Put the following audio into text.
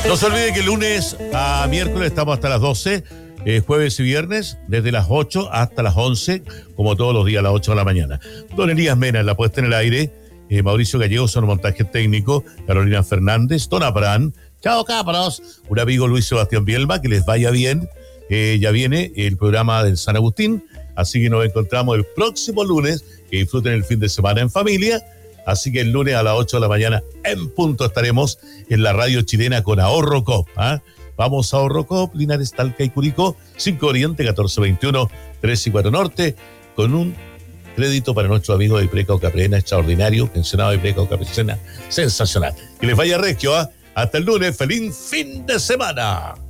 No se olvide que lunes a miércoles estamos hasta las 12, jueves y viernes desde las 8 hasta las 11, como todos los días a las 8 de la mañana. Don Elías Mena en la puesta en el aire, Mauricio Gallegos en el montaje técnico, Carolina Fernández, Don Abraham, chao cabros, un amigo Luis Sebastián Bielma, que les vaya bien. Ya viene el programa del San Agustín, así que nos encontramos el próximo lunes, que disfruten el fin de semana en familia. Así que el lunes a las 8 de la mañana en punto estaremos en la radio chilena con Ahorro Coop. Vamos a Ahorro Coop, Linares, Talca y Curicó, 5 Oriente, 1421, 3 y 4 Norte, con un crédito para nuestro amigo de Preca Caprena, extraordinario, pensionado de Preca Caprena, sensacional. Que les vaya regio, hasta el lunes, feliz fin de semana.